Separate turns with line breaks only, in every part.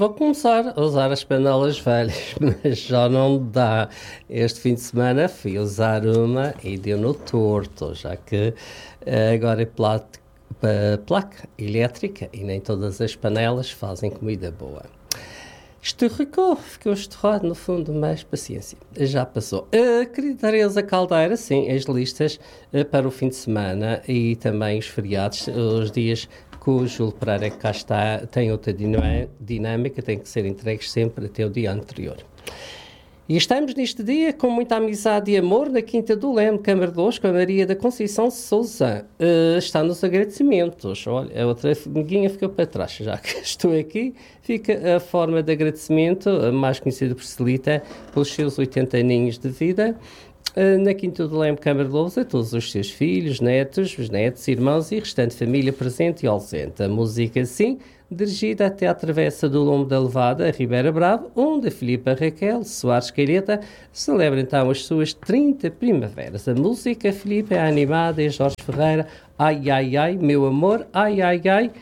Vou começar a usar as panelas velhas, mas já não dá. Este fim de semana fui usar uma e deu no torto, já que agora é placa elétrica e nem todas as panelas fazem comida boa. Esturricou, ficou estorrado no fundo, mas paciência, já passou. Querida Teresa Caldeira, sim, as listas para o fim de semana e também os feriados, os dias que o Júlio Pereira que cá está tem outra dinâmica, tem que ser entregues sempre até o dia anterior. E estamos neste dia com muita amizade e amor na Quinta do Leme, Câmara de Lous, com a Maria da Conceição Sousa. Está nos agradecimentos. Olha, a outra amiguinha ficou para trás. Já que estou aqui, fica a forma de agradecimento, mais conhecida por Celita, pelos seus 80 aninhos de vida. Na Quinta do Leme, Câmara de Lous, a todos os seus filhos, netos, bisnetos, irmãos e restante família presente e ausente. A música, sim, dirigida até à travessa do Lombo da Levada, a Ribeira Bravo, onde a Filipa Raquel Soares Caireta celebra então as suas 30 primaveras. A música, Filipa, é animada, é Jorge Ferreira, ai, ai, ai, meu amor, ai, ai, ai,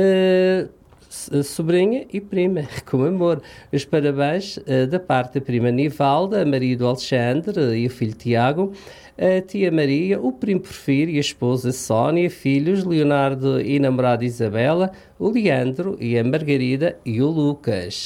sobrinha e prima, com amor. Os parabéns da parte da prima Nivalda, a Maria do Alexandre e o filho Tiago, a tia Maria, o primo Porfírio e a esposa Sónia, filhos Leonardo e namorada Isabela, o Leandro e a Margarida e o Lucas.